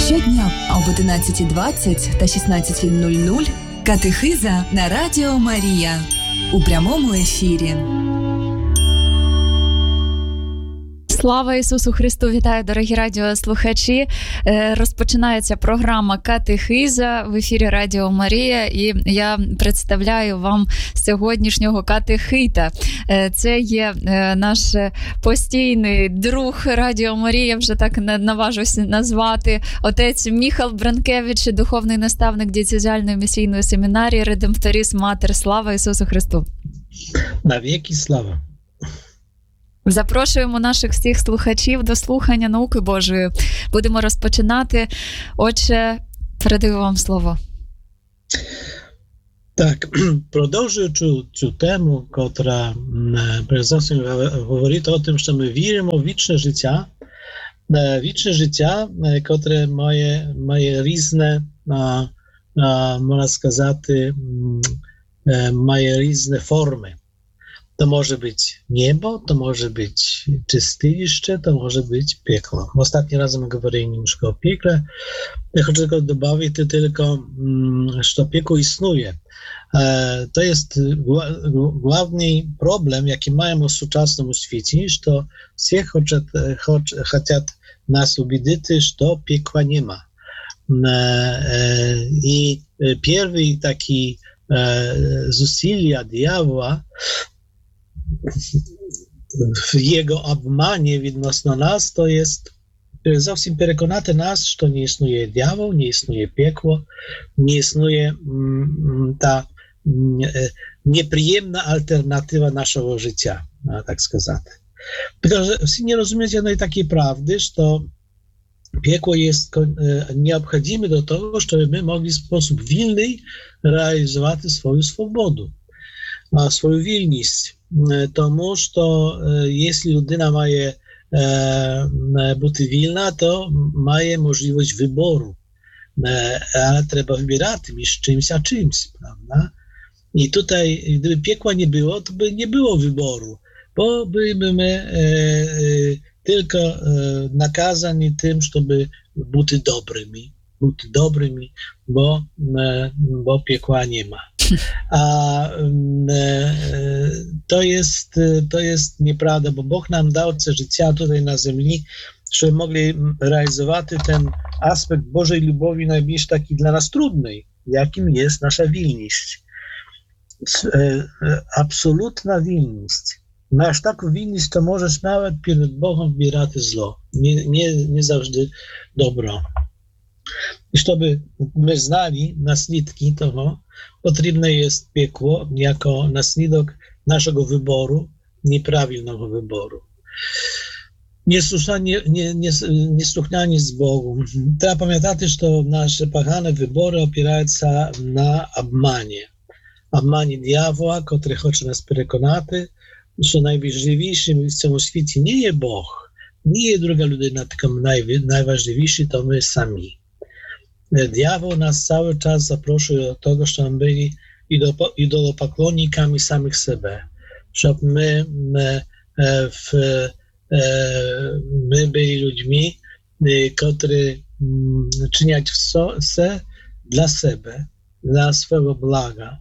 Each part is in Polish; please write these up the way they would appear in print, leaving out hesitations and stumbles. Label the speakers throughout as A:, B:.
A: Щодня об 11:20 та 16:00 катехиза на Радіо Марія у прямому ефірі.
B: Слава Ісусу Христу! Вітаю, дорогі радіослухачі! Розпочинається програма «Катехиза» в ефірі Радіо Марія, і я представляю вам сьогоднішнього катехита. Це є наш постійний друг Радіо Марія, вже так наважусь назвати, отець Міхал Бранкевич, духовний наставник дієцезіальної місійної семінарії «Редемпторіс Матер». Слава Ісусу Христу!
C: Навіки слава!
B: Запрошуємо наших всіх слухачів до слухання науки Божої. Будемо розпочинати. Отже, передаю вам слово.
C: Так, продовжуючи цю тему, котра перш за все говорить о тим, що ми віримо в вічне життя, котре має різне, можна сказати, має різні форми. To może być niebo, to może być czystiliście, to może być piekło. Ostatni raz my mówili troszkę o piekle. Ja chcę tylko dodawić że piekło istnieje. To jest główny problem, jaki mają w współczesnym świecie, że wszyscy chcą nas ubiedzić, że piekła nie ma. I pierwszy taki zusilia diabła w jego obmanie відносно nas, to jest zowsім переконати нас, що не існує диявол, не існує пекло, не існує та неприємна альтернатива нашого життя, так сказати. Потому що всі не розуміють одної такої правди, що piekło jest nieobchodzimy do tego, żeby my mogli w sposób wolny realizować swoją swobodę, swoją wolność. Тому що якщо людина має бути вільна, то має можливість вибору. Але треба вибирати між чимось а чимось, правда? І тут, gdyby piekła nie było, to by nie było wyboru, bo byliby my tylko nakazani tym, żeby być dobrymi, bo piekła nie ma. A to jest nieprawda, bo Bóg nam dał це życia tutaj na ziemi, żeby mogli realizować ten aspekt Bożej lubowi najbliższy taki dla nas trudny, jakim jest nasza wolność. Absolutna wolność. Masz taką wolność, to możesz nawet przed Bogiem wybierać zło, nie zawsze dobro. I żeby my znali naslідki tego, potrzebne jest piekło jako naslідок naszego wyboru, nieprawilnego wyboru. Niesłuchanie z Bogiem. Trzeba pamiętać, że nasze pagane wybory opierają się na obmanie. Obmanie diabła, który chce nas przekonać, że najważniejszym w całym świecie nie jest Bóg, nie jest druga ludyna, tylko najważniejszy to my sami. Diabeł nas cały czas zapraszał do tego, żebyśmy byli idolopaklonikami samych siebie, żeby my byli ludźmi, którzy czynią wszystko dla siebie, dla swojego blaga,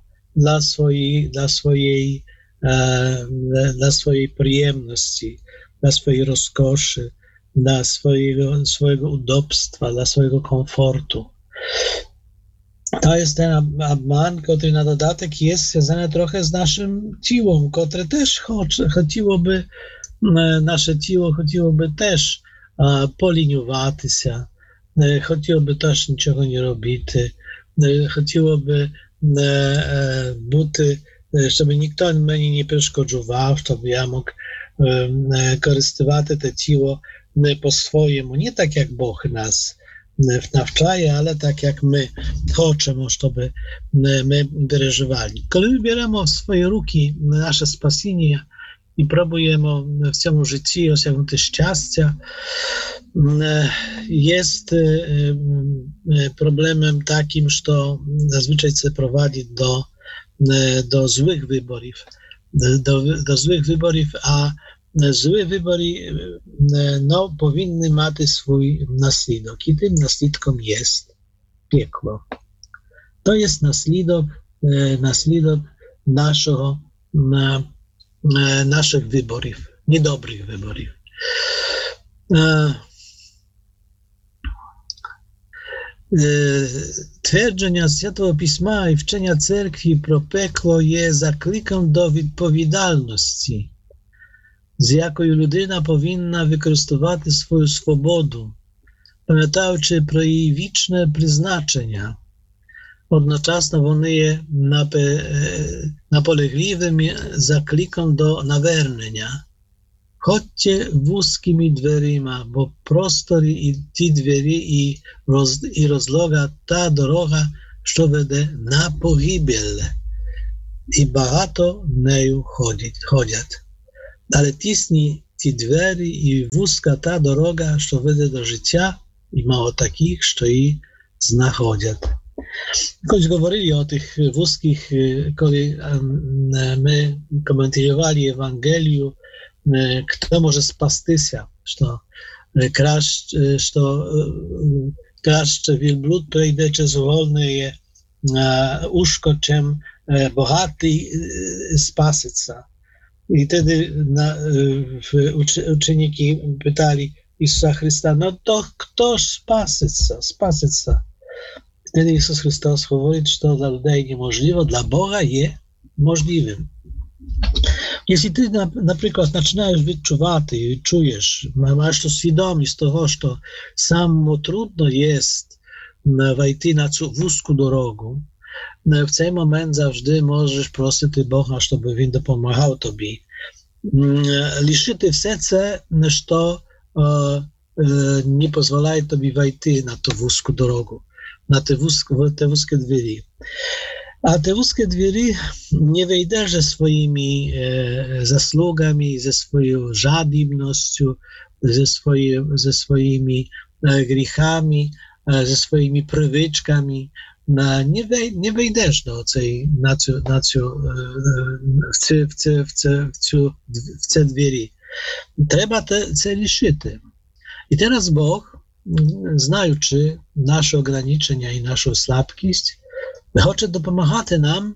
C: dla swojej przyjemności, dla swojej rozkoszy, dla swojego udobstwa, dla swojego komfortu. To jest ten obman, który na dodatek jest związany trochę z naszym ciałem, które też chciałoby, nasze ciało chciałoby też poliniować się, chciałoby też niczego nie robić, chciałoby być, żeby nikt mnie nie przeszkadzał, żeby ja mógł korzystać to ciało po swojemu, nie tak jak Bóg nas nawczaje, ale tak jak my chcemy, żeby my przeżywali. Kiedy wybieramy w swoje ruki nasze spasienie i próbujemy w całym życiu osiągnąć szczęście, jest problemem takim, że zazwyczaj się prowadzi do złych wyborów, a złe wybory powinny mieć swój naslідок. I tym naslідkom jest piekło. To jest naslідок naszych wyborów, niedobrych wyborów. Twierdzenia Świętego Pisma i wczenia cerkwi pro pekło jest zaklikiem do odpowiedzialności, z jaką людина powinna wykorzystywać swoją swobodę, pamiętaючи про її вічне призначення. Одночасно вони є наполегливим закликом до навернення. Chodźcie wózkimi dверима, bo prostory i ті двері і розлога та дорога, що веде на погибель. І багато нею ходять. Але тісні ті двері і вузька та дорога, що веде до життя, і mało takich, що її знаходять. Choć говорили o tych wózkich, kiedy my komentowali Ewangelię, kto może spastися, що краще вільблуд прийде через вольне ушко, чим багатий спаситься. I wtedy uczniki pytali Jezusa Chrysta, no to kto spasиться? Wtedy Jezus Chrystus mówi, że to dla ludzi niemożliwe, dla Boga jest możliwym. Jeśli ty na przykład zaczynasz wyczuwać i czujesz, masz to świadomość tego, że samo trudno jest wejść na wózku drogę, w ten moment zawsze możesz prosić Boga, żeby On dopomagał tobie. Liczyć w sercu, że nie pozwala tobie wejść na tą wózku drogę, na te wózkie drzwi. A te wózkie drzwi nie wejdziesz ze swoimi zasługami, ze swoją żadliwością, ze swoimi grzechami, ze swoimi przywyczkami. Nie wejdziesz do tej, w te drzwi. Trzeba te liczyć. I teraz Bóg, znając nasze ograniczenia i naszą słabkość, chce dopomagać nam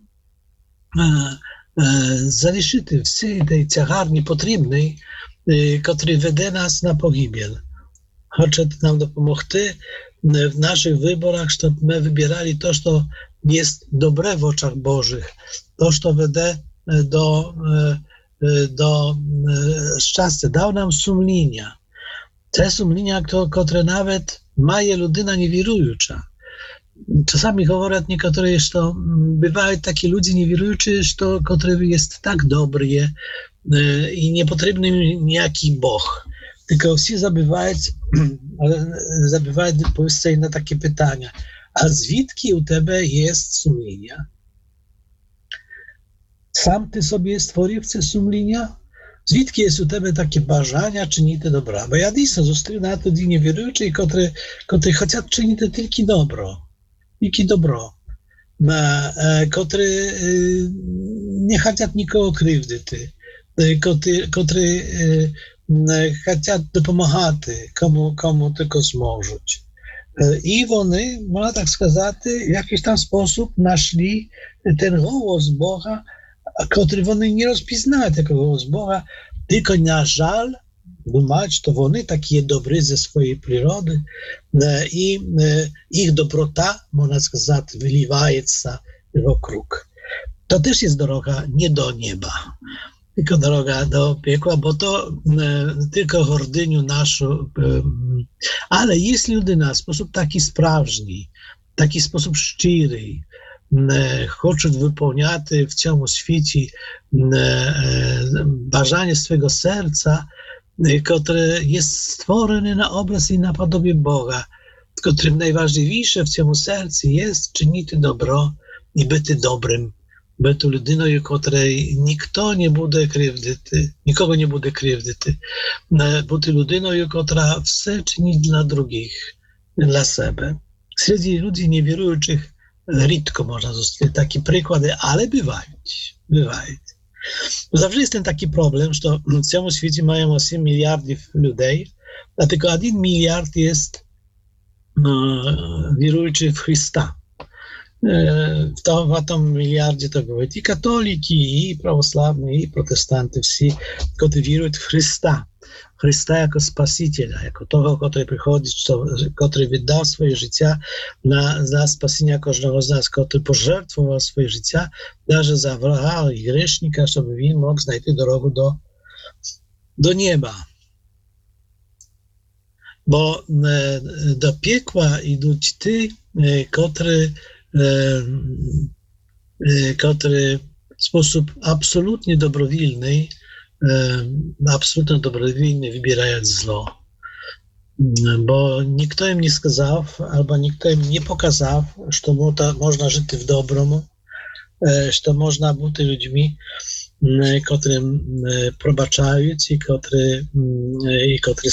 C: zaliczyć всі tej ciężarni potrzebnej, która веде nas na pogibiel. Chce nam dopomóc w naszych wyborach, żeby my wybierali to, co jest dobre w oczach Bożych, to, co веде do szczęścia. Dał nam sumienia. Te sumienia, które nawet ma ludyna niewierująca. Czasami mówią niektórzy, że bywają takie ludzie niewierujący, który jest tak dobry i niepotrzebny im niejaki Bóg. Tylko wszyscy zabywają odpowiedzieć na takie pytania. A zwідки u Ciebie jest sumienia? Sam Ty sobie stworzył te sumienia? Zwідки jest u Ciebie takie bażania czynić dobra? Bo ja dійсно зустрів na to ludzi niewierujących, którzy chcą czynić tylko dobro. Tylko dobro. Którzy nie chcą nikogo krzywdzić. Którzy chcą dopomagać komu tylko zmożą. I oni, można tak сказать, w jakiś tam sposób znaleźli ten głos Boga, który oni nie rozpoznają tego głos Boga, tylko na żal думають, що вони такі добрі ze swojej przyrody i ich dobrota, można сказать, wyliwaється wokóg. To też jest droga nie do nieba, tylko droga do piekła, bo to tylko gordyniu naszą, ale jeśli ludyna w sposób taki sprawny, taki sposób szczery, хочуть wypełniać w całym świecie bażanie swego serca, które jest stworzone na obraz i na podobie Boga, którym najważniejsze w całym sercu jest czynić dobro i być dobrym, być ludyną, której nikogo nie będzie krzywdzić, być ludyną, która chce czynić dla drugich, dla siebie. Wśród ludzi niewierujących rzadko można zostawić takie przykłady, ale bywają. Zawsze jest ten taki problem, że w całym świecie mają 8 miliardów ludzi, a tylko 1 miliard jest wierujący w Chrysta. W tym miliardzie to były i katoliki, i prawosławni, i protestanty, wszyscy, którzy wierują w Chrysta. Chrysta jako Spasiciela, jako tego, który przychodzi, który wydał swoje życie na spasienie każdego z nas, który pożertwował swoje życie, nawet za wroga i grzesznika, żeby on mógł znaleźć drogę do nieba. Bo do piekła idą ci, który w sposób absolutnie dobrowolny wybierają zło. Bo nikt im nie skazał, albo nikt im nie pokazał, że można żyć w dobromu, że można być ludźmi, którym probaczają i którzy